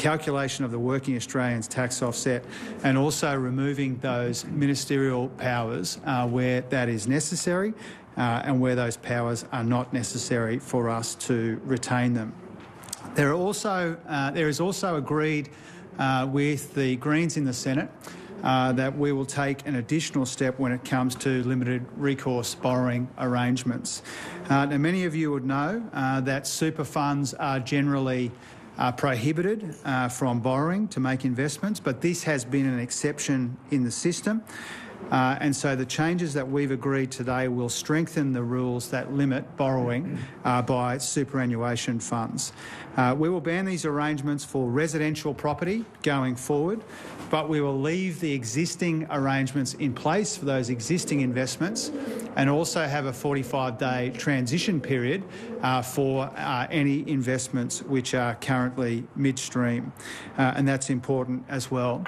calculation of the Working Australians tax offset, and also removing those ministerial powers where that is necessary and where those powers are not necessary for us to retain them. There is also agreed with the Greens in the Senate that we will take an additional step when it comes to limited recourse borrowing arrangements. Now, many of you would know that super funds are generally prohibited from borrowing to make investments, but this has been an exception in the system. And so the changes that we've agreed today will strengthen the rules that limit borrowing by superannuation funds. We will ban these arrangements for residential property going forward, but we will leave the existing arrangements in place for those existing investments and also have a 45-day transition period for any investments which are currently midstream. And that's important as well.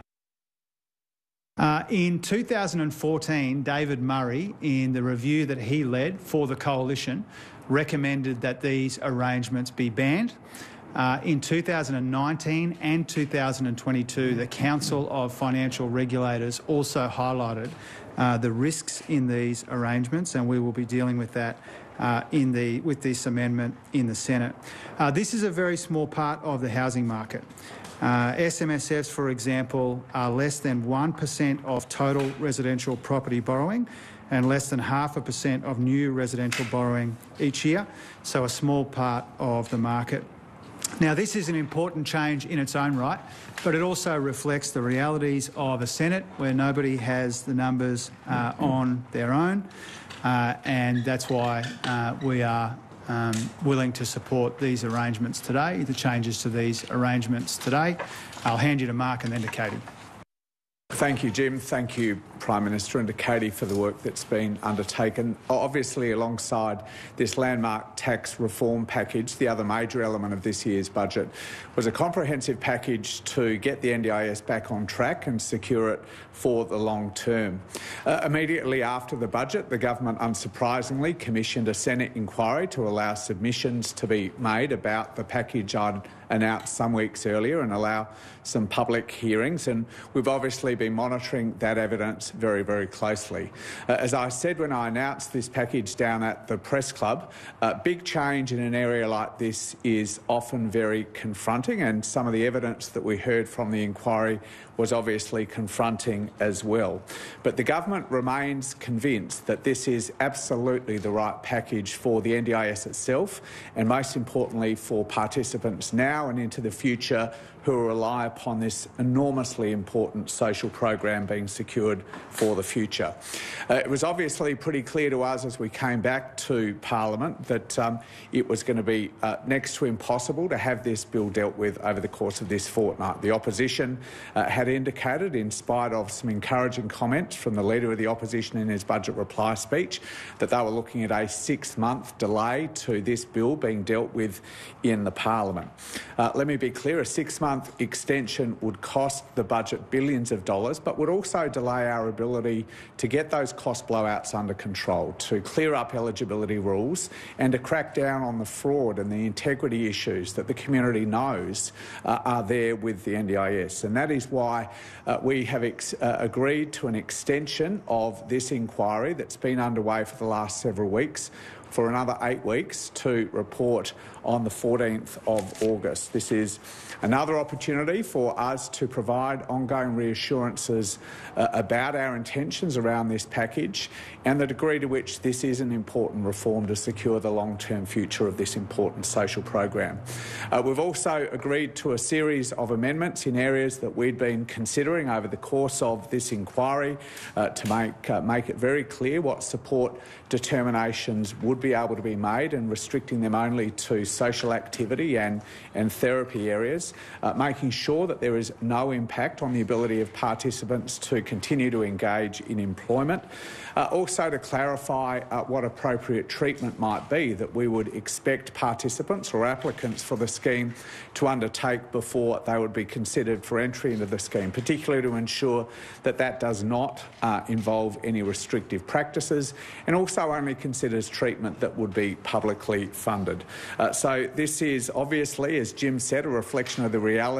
In 2014, David Murray, in the review that he led for the Coalition, recommended that these arrangements be banned. In 2019 and 2022, the Council of Financial Regulators also highlighted the risks in these arrangements, and we will be dealing with that with this amendment in the Senate. This is a very small part of the housing market. SMSFs, for example, are less than 1% of total residential property borrowing and less than 0.5% of new residential borrowing each year, so a small part of the market. Now, this is an important change in its own right, but it also reflects the realities of a Senate where nobody has the numbers on their own, and that's why we are willing to support these arrangements today, the changes to these arrangements today. I'll hand you to Mark and then to Katie. Thank you, Jim. Thank you, Prime Minister, and to Katie for the work that's been undertaken. Obviously, alongside this landmark tax reform package, the other major element of this year's budget was a comprehensive package to get the NDIS back on track and secure it for the long term. Immediately after the budget, the government, unsurprisingly, commissioned a Senate inquiry to allow submissions to be made about the package I'd announced some weeks earlier and allow some public hearings, and we've obviously been monitoring that evidence very, very closely. As I said when I announced this package down at the Press Club, big change in an area like this is often very confronting, and some of the evidence that we heard from the inquiry was obviously confronting as well. But the government remains convinced that this is absolutely the right package for the NDIS itself and, most importantly, for participants now and into the future who rely upon this enormously important social program being secured for the future. It was obviously pretty clear to us as we came back to Parliament that it was going to be next to impossible to have this bill dealt with over the course of this fortnight. The opposition had indicated, in spite of some encouraging comments from the Leader of the Opposition in his budget reply speech, that they were looking at a 6-month delay to this bill being dealt with in the Parliament. Let me be clear, a 6-month extension would cost the budget billions of dollars, but would also delay our ability to get those cost blowouts under control, to clear up eligibility rules and to crack down on the fraud and the integrity issues that the community knows are there with the NDIS. And that is why we have agreed to an extension of this inquiry that's been underway for the last several weeks for another 8 weeks to report on the 14th of August. This is another opportunity for us to provide ongoing reassurances about our intentions around this package and the degree to which this is an important reform to secure the long-term future of this important social program. We've also agreed to a series of amendments in areas that we'd been considering over the course of this inquiry to make it very clear what support determinations would be able to be made and restricting them only to social activity and therapy areas, making sure that there is no impact on the ability of participants to continue to engage in employment. Also to clarify what appropriate treatment might be that we would expect participants or applicants for the scheme to undertake before they would be considered for entry into the scheme, particularly to ensure that that does not involve any restrictive practices and also only considers treatment that would be publicly funded. So this is obviously, as Jim said, a reflection of the reality